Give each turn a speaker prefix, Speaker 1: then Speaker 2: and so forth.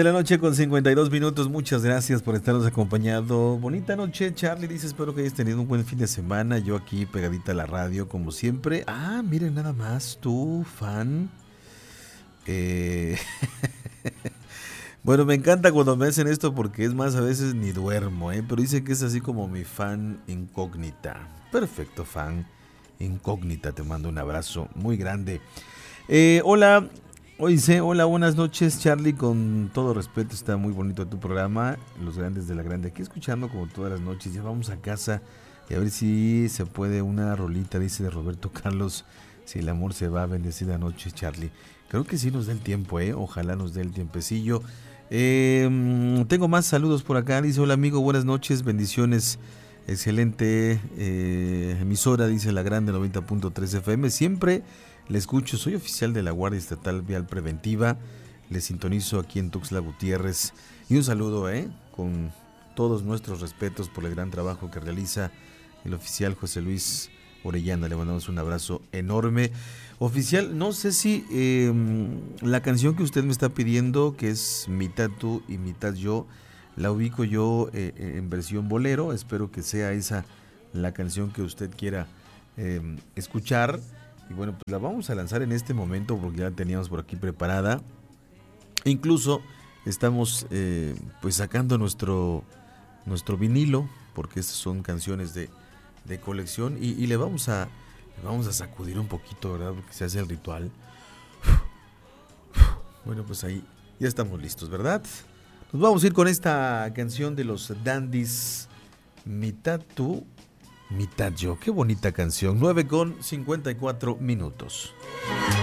Speaker 1: de la noche con 52 minutos. Muchas gracias por estarnos acompañando. Bonita noche, Charlie. Dice, espero que hayas tenido un buen fin de semana. Yo aquí pegadita a la radio, como siempre. Ah, miren nada más, tú, fan. Bueno, me encanta cuando me hacen esto porque es más, a veces ni duermo, pero dice que es así como mi fan incógnita. Perfecto, fan incógnita. Te mando un abrazo muy grande. Hola. Hoy dice, hola, buenas noches, Charlie, con todo respeto, está muy bonito tu programa, Los Grandes de la Grande, aquí escuchando como todas las noches. Ya vamos a casa y a ver si se puede una rolita, dice de Roberto Carlos, si el amor se va, bendecida noche, Charlie. Creo que sí nos da el tiempo, ojalá nos dé el tiempecillo. Tengo más saludos por acá, dice, hola amigo, buenas noches, bendiciones, excelente emisora, dice La Grande 90.3 FM, siempre le escucho, soy oficial de la Guardia Estatal Vial Preventiva, le sintonizo aquí en Tuxtla Gutiérrez y un saludo, con todos nuestros respetos por el gran trabajo que realiza el oficial José Luis Orellana, le mandamos un abrazo enorme. Oficial, no sé si la canción que usted me está pidiendo, que es mitad tú y mitad yo, la ubico yo en versión bolero, espero que sea esa la canción que usted quiera escuchar. Y bueno, pues la vamos a lanzar en este momento porque ya la teníamos por aquí preparada. Incluso estamos pues sacando nuestro vinilo, porque estas son canciones de colección y le vamos a sacudir un poquito, ¿verdad? Porque se hace el ritual. Bueno, pues ahí ya estamos listos, ¿verdad? Nos vamos a ir con esta canción de los Dandies, mitad tú, mitad yo. Qué bonita canción. 9:54 minutos.